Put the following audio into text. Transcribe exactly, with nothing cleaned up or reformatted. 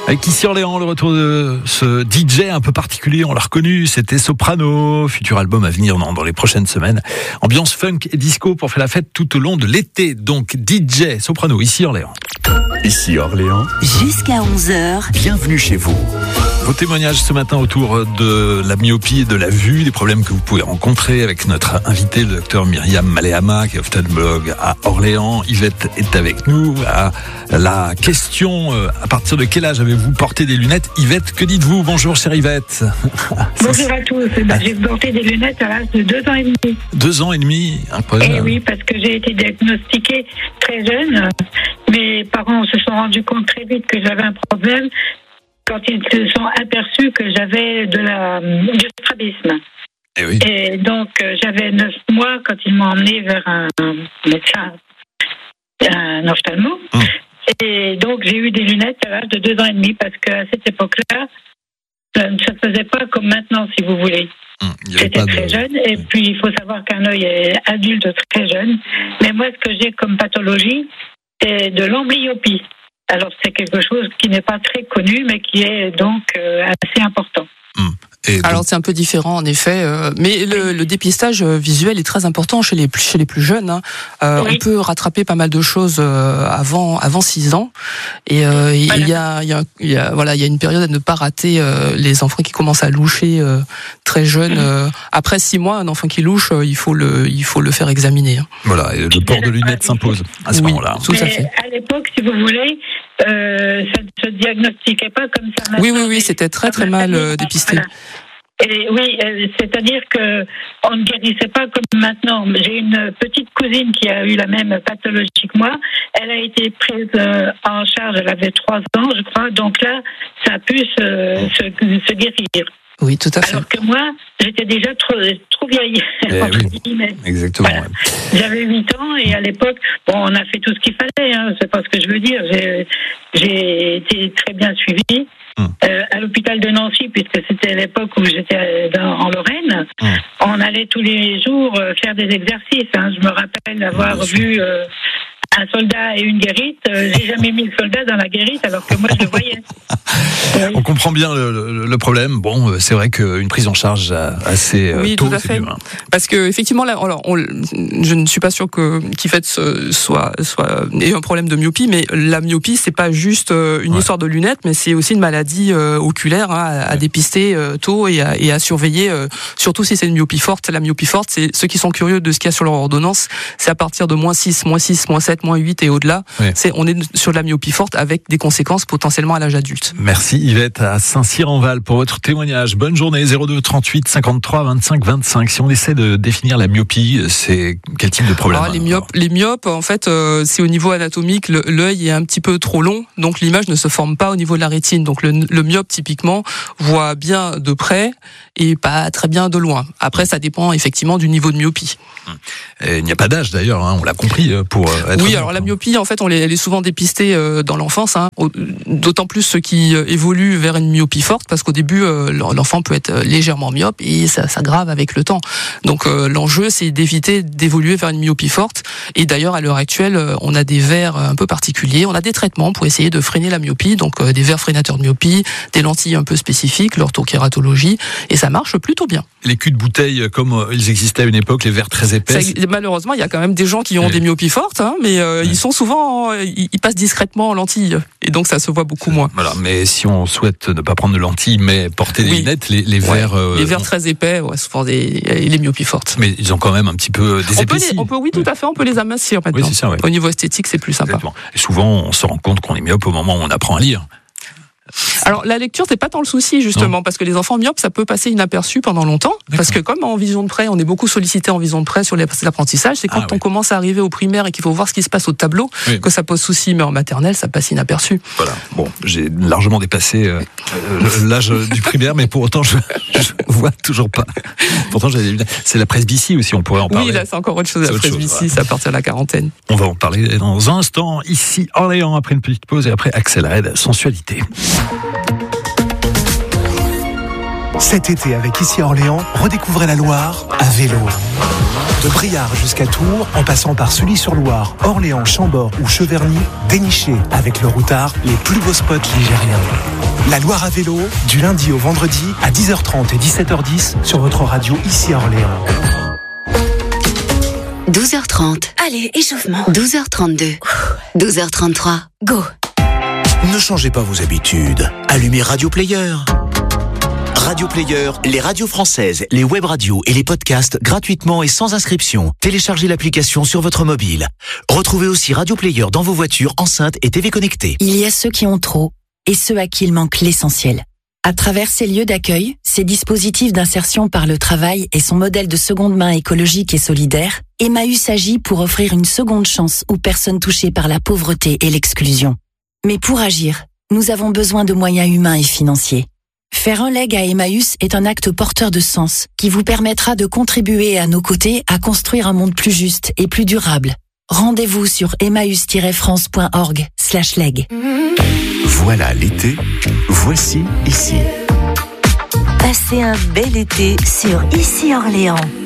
Avec ici Orléans, le retour de ce D J un peu particulier, on l'a reconnu, c'était Soprano, futur album à venir dans, dans les prochaines semaines. Ambiance funk et disco pour faire la fête tout au long de l'été. Donc D J Soprano, ici Orléans. Ici Orléans. Jusqu'à onze heures. Bienvenue chez vous. Vos témoignages ce matin autour de la myopie et de la vue, des problèmes que vous pouvez rencontrer avec notre invité, le docteur Myriam Maléama, qui est ophtalmologue à Orléans. Yvette est avec nous. À la question, à partir de quel âge avez-vous porté des lunettes? Yvette, que dites-vous? Bonjour, chère Yvette. Bonjour à tous. Ben, j'ai porté des lunettes à l'âge de deux ans et demi. Deux ans et demi, incroyable. Eh oui, parce que j'ai été diagnostiquée très jeune. Mes parents se sont rendus compte très vite que j'avais un problème quand ils se sont aperçus que j'avais de la, du strabisme. Eh oui. Et donc, euh, j'avais neuf mois quand ils m'ont emmené vers un médecin, un ophtalmo. Hum. Et donc, j'ai eu des lunettes à l'âge de deux ans et demi parce qu'à cette époque-là, ça ne se faisait pas comme maintenant, si vous voulez. Hum, J'étais très de... jeune, et puis il faut savoir qu'un œil est adulte très jeune. Mais moi, ce que j'ai comme pathologie, c'est de l'amblyopie. Alors, c'est quelque chose qui n'est pas très connu, mais qui est donc euh, assez important. Hum. Et Alors c'est un peu différent en effet, euh, mais le, le dépistage visuel est très important chez les chez les plus jeunes. Hein. Euh, oui. On peut rattraper pas mal de choses euh, avant avant six ans, et euh, il voilà. y a il y a il y a voilà il y a une période à ne pas rater. Euh, les enfants qui commencent à loucher euh, très jeunes, euh, après six mois, un enfant qui louche, euh, il faut le il faut le faire examiner. Hein. Voilà, et le port de lunettes s'impose à ce oui, moment-là. Tout à fait. À l'époque, si vous voulez, euh, ça ne se diagnostiquait pas comme ça. Oui oui oui, c'était très très mal euh, dépisté. Voilà. Et oui, c'est-à-dire que on ne guérissait pas comme maintenant. J'ai une petite cousine qui a eu la même pathologie que moi. Elle a été prise en charge, elle avait trois ans, je crois. Donc là, ça a pu se, se, se guérir. Oui, tout à fait. Alors que moi, j'étais déjà trop, trop vieille. Eh oui, mais, exactement. Voilà. Ouais. J'avais huit ans et à l'époque, bon, on a fait tout ce qu'il fallait. Hein, c'est pas ce que je veux dire. J'ai, j'ai été très bien suivie. Hum. Euh, à l'hôpital de Nancy, puisque c'était l'époque où j'étais dans, en Lorraine, hum. on allait tous les jours euh, faire des exercices. Hein. Je me rappelle avoir vu euh, un soldat et une guérite. Euh, j'ai jamais mis le soldat dans la guérite alors que moi je le voyais. Oui. On comprend bien le, le, le problème. Bon, c'est vrai qu'une prise en charge assez oui, tôt, tout à c'est fait. mieux. Hein. Parce que effectivement, là, alors, on, je ne suis pas sûr que qu'Yvette soit soit ait un problème de myopie, mais la myopie, c'est pas juste une ouais. histoire de lunettes, mais c'est aussi une maladie euh, oculaire hein, à, à ouais. dépister euh, tôt et à, et à surveiller. Euh, surtout si c'est une myopie forte. La myopie forte, c'est ceux qui sont curieux de ce qu'il y a sur leur ordonnance. C'est à partir de moins six, moins six, moins sept, moins huit et au-delà. Ouais. C'est on est sur de la myopie forte avec des conséquences potentiellement à l'âge adulte. Merci Yvette à Saint-Cyr-en-Val pour votre témoignage. Bonne journée. Zéro deux trente-huit cinquante-trois vingt-cinq vingt-cinq. Si on essaie de définir la myopie, c'est quel type de problème? Alors, les myopes, les myopes, en fait, euh, c'est au niveau anatomique, le, l'œil est un petit peu trop long, donc l'image ne se forme pas au niveau de la rétine. Donc le, le myope typiquement voit bien de près et pas très bien de loin. Après, ça dépend effectivement du niveau de myopie. Et il n'y a pas d'âge d'ailleurs, hein, on l'a compris pour être. Oui, alors la myopie, en fait, on les, elle est souvent dépistée euh, dans l'enfance, hein, d'autant plus ceux qui euh, évoluent vers une myopie forte, parce qu'au début, euh, l'enfant peut être légèrement myope et ça s'aggrave avec le temps. Donc euh, l'enjeu, c'est d'éviter d'évoluer vers une myopie forte. Et d'ailleurs, à l'heure actuelle, on a des verres un peu particuliers, on a des traitements pour essayer de freiner la myopie, donc euh, des verres freinateurs de myopie, des lentilles un peu spécifiques, l'orthokératologie, et ça marche plutôt bien. Les culs de bouteille, comme ils existaient à une époque, les verres très épais. Ça, malheureusement, il y a quand même des gens qui ont oui. des myopies fortes, hein, mais euh, oui. ils sont souvent, ils, ils passent discrètement en lentilles, et donc ça se voit beaucoup moins. Voilà, mais si on souhaite ne pas prendre de lentilles, mais porter des oui. lunettes, les, les ouais. verres, euh, les verres très épais, ouais, souvent des les myopies fortes. Mais ils ont quand même un petit peu des on épaissis. Peut les, on peut, oui, tout à fait, on peut les amincir maintenant. Oui, c'est ça, ouais. Au niveau esthétique, c'est plus sympa. Exactement. Et souvent, on se rend compte qu'on est myope au moment où on apprend à lire. Alors la lecture, c'est pas tant le souci justement, non. parce que les enfants myopes, ça peut passer inaperçu pendant longtemps, D'accord. parce que comme en vision de près, on est beaucoup sollicité en vision de près sur l'apprentissage, c'est quand ah, on oui. commence à arriver au primaire et qu'il faut voir ce qui se passe au tableau, oui. que ça pose souci, mais en maternelle, ça passe inaperçu. Voilà, bon, j'ai largement dépassé euh, l'âge du primaire, mais pour autant, je, je vois toujours pas. Pourtant, j'ai c'est la presbytie aussi, on pourrait en parler. Oui, là, c'est encore autre chose, c'est la presbytie, c'est à partir de la quarantaine. On va en parler dans un instant, ici, Orléans, après une petite pause, et après Axel Red, Sensualité. Cet été, avec Ici Orléans, redécouvrez la Loire à vélo. De Briare jusqu'à Tours, en passant par Sully-sur-Loire, Orléans, Chambord ou Cheverny, dénichez avec le routard les plus beaux spots ligériens. La Loire à vélo, du lundi au vendredi à dix heures trente et dix-sept heures dix sur votre radio Ici Orléans. douze heures trente. Allez, échauffement. douze heures trente-deux. douze heures trente-trois. Go. Ne changez pas vos habitudes. Allumez Radio Player. Radio Player, les radios françaises, les web radios et les podcasts gratuitement et sans inscription. Téléchargez l'application sur votre mobile. Retrouvez aussi Radio Player dans vos voitures, enceintes et T V connectées. Il y a ceux qui ont trop et ceux à qui il manque l'essentiel. À travers ces lieux d'accueil, ces dispositifs d'insertion par le travail et son modèle de seconde main écologique et solidaire, Emmaüs agit pour offrir une seconde chance aux personnes touchées par la pauvreté et l'exclusion. Mais pour agir, nous avons besoin de moyens humains et financiers. Faire un leg à Emmaüs est un acte porteur de sens qui vous permettra de contribuer à nos côtés à construire un monde plus juste et plus durable. Rendez-vous sur emmaüs tiret france point org slash leg. Voilà l'été, voici Ici. Passez un bel été sur Ici Orléans.